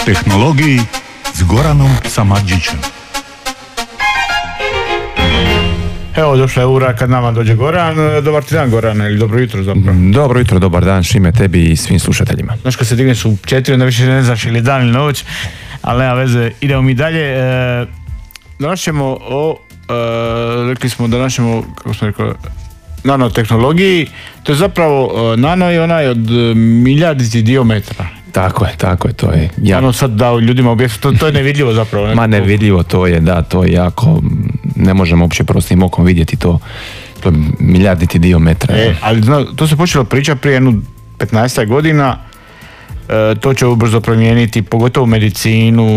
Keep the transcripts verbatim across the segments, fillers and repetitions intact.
nanotehnologiji s Goranom Samardžićem. Evo, došla je ura kad nama dođe Goran. Dobar ti dan, Goran, ili dobro jutro zapravo. Dobro jutro, dobar dan, Šime, tebi i svim slušateljima. Znaš, kad se digneš u četiri, onda više ne znaš ili dan ili noć, ali nema veze, idemo mi dalje. E, danas ćemo o, e, rekli smo da danas ćemo, kako smo rekli, nanotehnologiji. To je zapravo, e, nano je onaj od milijarditi diometra. Tako je, tako je, to je jako... Ono sad dao ljudima objektu, to, to je nevidljivo zapravo. Ne? Ma nevidljivo to je, da, to je jako, ne možemo uopće prostim okom vidjeti to, to je milijarditi diometra. E, ali zna, to se počelo pričati prije jednu petnaest godina, e, to će ubrzo promijeniti, pogotovo medicinu,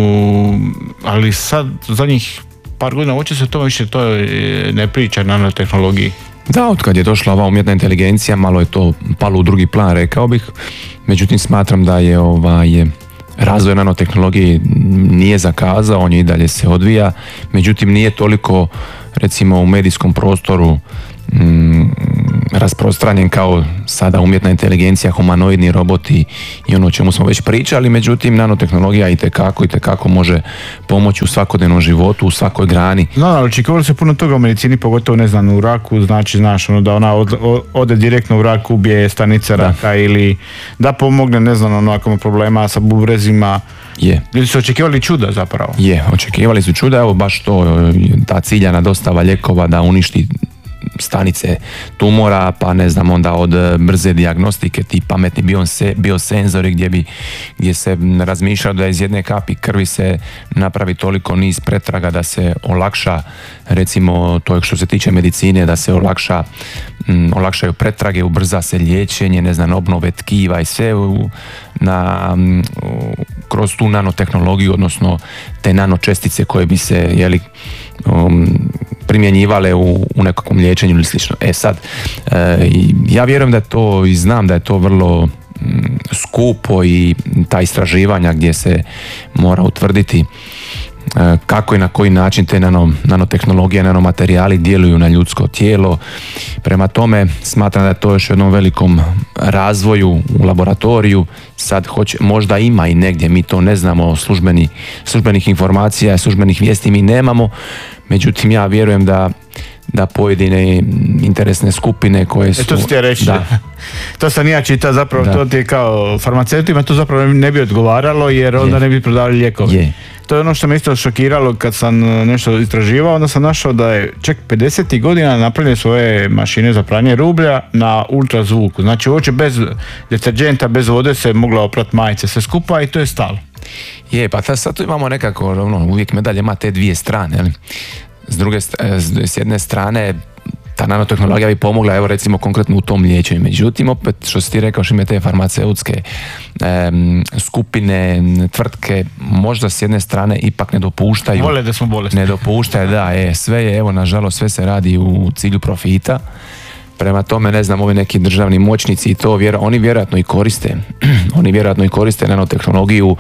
ali sad zadnjih par godina uopće se to više to ne priča nanotehnologiji. Da, od kad je došla ova umjetna inteligencija, malo je to palo u drugi plan, rekao bih. Međutim, smatram da je ovaj razvoj nanotehnologije nije zakazao, on je i dalje se odvija. Međutim, nije toliko, recimo, u medijskom prostoru mm, rasprostranjen kao sada umjetna inteligencija, humanoidni roboti i ono o čemu smo već pričali. Međutim, nanotehnologija itekako, itekako može pomoći u svakodnevnom životu, u svakoj grani. No, ali očekivalo se puno toga u medicini, pogotovo, ne znam, u raku, znači, znaš, ono da ona od, ode direktno u rak, ubije stanice raka, da. Ili da pomogne, ne znam, ono, ako ima problema sa bubrezima. Je. Ili su očekivali čuda zapravo? Je, očekivali su čuda, evo baš to, ta ciljana dostava lijekova da uništi stanice tumora, pa ne znam, onda od brze dijagnostike, ti pametni bionse, biosenzori gdje bi gdje se razmišljalo da iz jedne kapi krvi se napravi toliko niz pretraga da se olakša, recimo to je što se tiče medicine, da se olakša m, olakšaju pretrage, ubrza se liječenje, ne znam, obnove tkiva i sve u, na, m, kroz tu nanotehnologiju, odnosno te nanočestice koje bi se, jeli, um, primjenjivale u, u nekakvom liječenju ili slično. E sad, e, ja vjerujem da je to i znam da je to vrlo m, skupo i ta istraživanja gdje se mora utvrditi e, kako i na koji način te nano, nanotehnologije, nanomaterijali djeluju na ljudsko tijelo. Prema tome, smatram da je to još u jednom velikom razvoju u laboratoriju. Sad hoće, možda ima i negdje, mi to ne znamo, službeni, službenih informacija, službenih vijesti mi nemamo. Međutim, ja vjerujem da, da pojedine interesne skupine koje su... E, to ću ti reći. Da. To sam ja čitao zapravo, da. To ti je kao farmaceutima, to zapravo ne bi odgovaralo jer onda je. Ne bi prodavali lijekove. Je. To je ono što me isto šokiralo kad sam nešto istraživao, onda sam našao da je čak pedesetih godina napravljene svoje mašine za pranje rublja na ultrazvuku. Znači uopće bez deterđenta, bez vode se mogla oprati majice, sve skupa i to je stalo. Je, pa sad tu imamo nekako, ono, uvijek medalje ima te dvije strane, ali s druge, s jedne strane ta nanotehnologija bi pomogla, evo recimo konkretno u tom liječenju. Međutim, opet što si ti rekao, što ime te farmaceutske e, skupine, tvrtke, možda s jedne strane ipak ne dopuštaju. Vole da smo bolesni. Ne dopuštaju, da, je, sve je, evo nažalost sve se radi u cilju profita. Prema tome, ne znam, ovi neki državni moćnici i to, vjer, oni vjerojatno i koriste, oni vjerojatno i koriste nanotehnologiju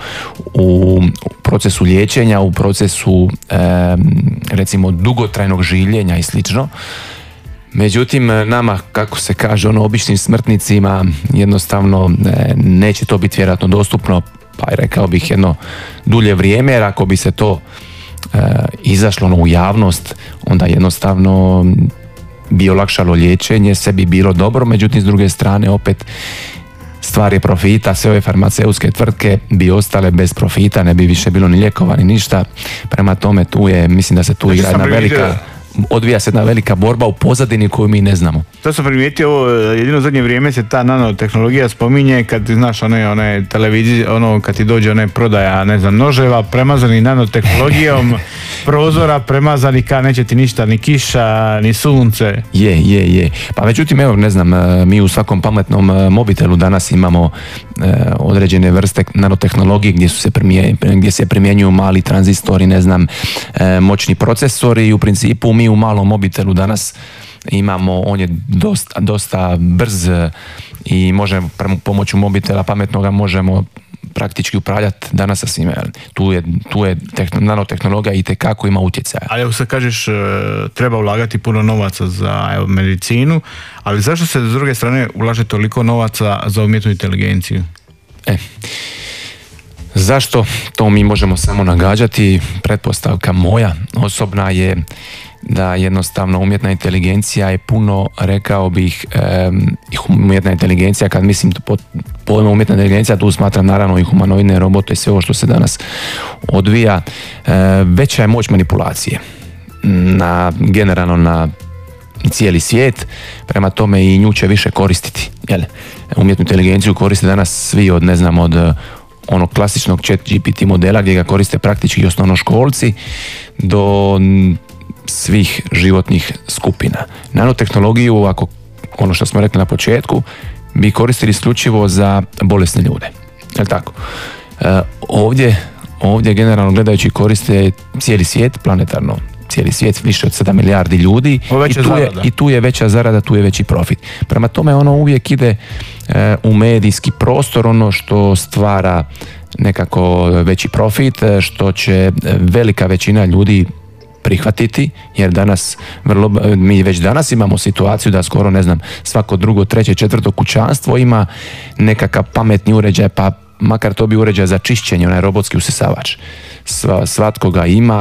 u procesu liječenja, u procesu e, recimo dugotrajnog življenja i slično. Međutim, nama, kako se kaže, ono, običnim smrtnicima jednostavno e, neće to biti vjerojatno dostupno, pa i rekao bih jedno dulje vrijeme, jer ako bi se to e, izašlo ono, u javnost, onda jednostavno bi olakšalo liječenje, sve bi bilo dobro, međutim s druge strane opet stvar je profita, sve ove farmaceutske tvrtke bi ostale bez profita, ne bi više bilo ni lijekova ni ništa. Prema tome tu je, mislim da se tu igra jedna velika, odvija se jedna velika borba u pozadini koju mi ne znamo. To sam primijetio, ovo jedino u zadnje vrijeme se ta nanotehnologija spominje kad ti znaš one, one televizije, ono kad ti dođe one prodaja, ne znam, noževa premazani nanotehnologijom, prozora premazani ka neće ti ništa, ni kiša, ni sunce. Je, je, je. Pa međutim, evo, ne znam, mi u svakom pametnom mobitelu danas imamo e, određene vrste nanotehnologije gdje, su se primje, gdje se primjenjuju mali tranzistori, ne znam, e, moćni procesori i u principu mi u malom mobitelu danas imamo, on je dosta, dosta brz i možemo pomoću mobitela pametnoga možemo praktički upravljati danas sa svime. Tu je, tu je tehn, nanotehnologija i tekako ima utjecaja. Ali evo sad kažeš treba ulagati puno novaca za evo, medicinu, ali zašto se s druge strane ulaže toliko novaca za umjetnu inteligenciju? E, Zašto? To mi možemo samo nagađati. Pretpostavka moja osobna je da jednostavno umjetna inteligencija je puno, rekao bih, um, umjetna inteligencija, kad mislim pod pojmom umjetna inteligencija, tu smatram naravno i humanoidne robote i sve ovo što se danas odvija, uh, veća je moć manipulacije na, generalno na cijeli svijet, prema tome i nju će više koristiti. Jel? Umjetnu inteligenciju koriste danas svi od, ne znam, od onog klasičnog chat G P T modela gdje ga koriste praktički osnovnoškolci do svih životnih skupina. Nanotehnologiju, ako ono što smo rekli na početku, bi koristili isključivo za bolesne ljude. Jel tako? E, ovdje, ovdje generalno gledajući koriste cijeli svijet, planetarno cijeli svijet, više od sedam milijardi ljudi i tu, je, i tu je veća zarada, tu je veći profit. Prema tome ono uvijek ide e, u medijski prostor, ono što stvara nekako veći profit, što će velika većina ljudi prihvatiti, jer danas vrlo, mi već danas imamo situaciju da skoro, ne znam, svako drugo, treće, četvrto kućanstvo ima nekakav pametni uređaj, pa makar to bi uređaj za čišćenje, onaj robotski usisavač. Sva, svatko ga ima